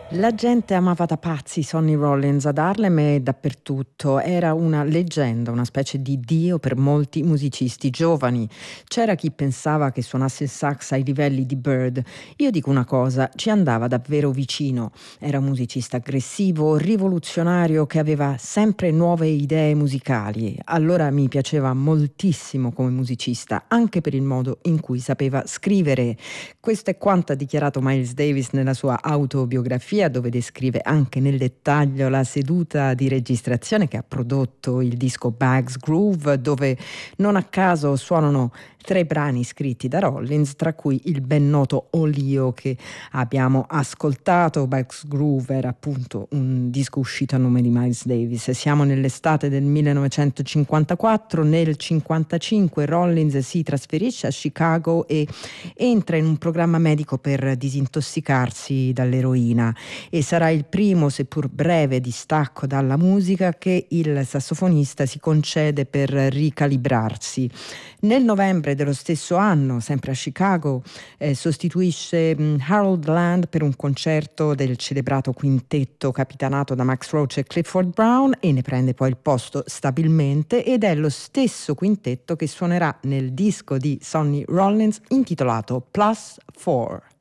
La gente amava da pazzi Sonny Rollins ad Harlem e dappertutto. Era una leggenda, una specie di dio per molti musicisti giovani. C'era chi pensava che suonasse il sax ai livelli di Bird. Io dico una cosa, ci andava davvero vicino. Era un musicista aggressivo, rivoluzionario, che aveva sempre nuove idee musicali. Allora mi piaceva moltissimo come musicista, anche per il modo in cui sapeva scrivere. Questo è quanto ha dichiarato Miles Davis nella sua autobiografia, dove descrive anche nel dettaglio la seduta di registrazione che ha prodotto il disco Bags Groove, dove non a caso suonano 3 brani scritti da Rollins, tra cui il ben noto Olio che abbiamo ascoltato. Bags Groove era appunto un disco uscito a nome di Miles Davis. Siamo nell'estate del 1954, nel 1955 Rollins si trasferisce a Chicago e entra in un programma medico per disintossicarsi dall'eroina e sarà il primo, seppur breve, distacco dalla musica che il sassofonista si concede per ricalibrarsi. Nel novembre dello stesso anno, sempre a Chicago, sostituisce Harold Land per un concerto del celebrato quintetto capitanato da Max Roach e Clifford Brown e ne prende poi il posto stabilmente, ed è lo stesso quintetto che suonerà nel disco di Sonny Rollins intitolato Plus 4.